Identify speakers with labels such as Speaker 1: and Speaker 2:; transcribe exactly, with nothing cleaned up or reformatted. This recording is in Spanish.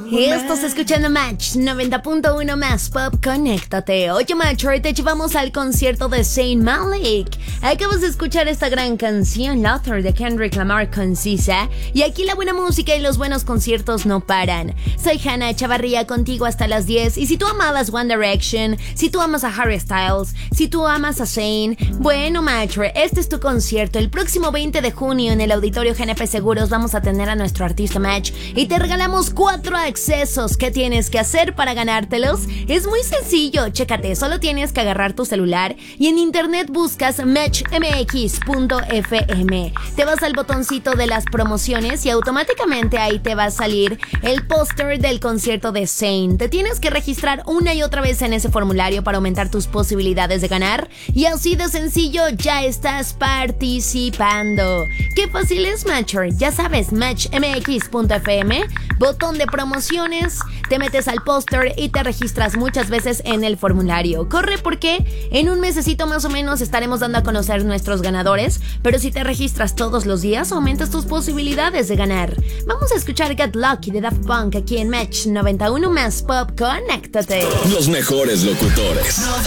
Speaker 1: Estás escuchando Match noventa punto uno más Pop, conéctate. Oye, Match, hoy te llevamos al concierto de Zayn Malik. Acabas de escuchar esta gran canción, Luther, de Kendrick Lamar con Sisa. Y aquí la buena música y los buenos conciertos no paran. Soy Hannah Chavarría, contigo hasta las diez. Y si tú amabas One Direction, si tú amas a Harry Styles, si tú amas a Zayn, bueno, Match, este es tu concierto. El próximo veinte de junio en el Auditorio G N P Seguros vamos a tener a nuestro artista Match y te regalamos cuatro accesos. ¿Qué tienes que hacer para ganártelos? Es muy sencillo, chécate, solo tienes que agarrar tu celular y en internet buscas match m x punto f m. Te vas al botoncito de las promociones y automáticamente ahí te va a salir el póster del concierto de Zayn. Te tienes que registrar una y otra vez en ese formulario para aumentar tus posibilidades de ganar y así de sencillo ya estás participando. Qué fácil es, Matcher. Ya sabes, match m x punto f m, botón de promociones, te metes al póster y te registras muchas veces en el formulario. Corre porque en un mesecito más o menos estaremos dando a conocer nuestros ganadores, pero si te registras todos los días aumentas tus posibilidades de ganar. Vamos a escuchar Get Lucky de Daft Punk aquí en Match noventa y uno más Pop, conéctate.
Speaker 2: Los mejores locutores.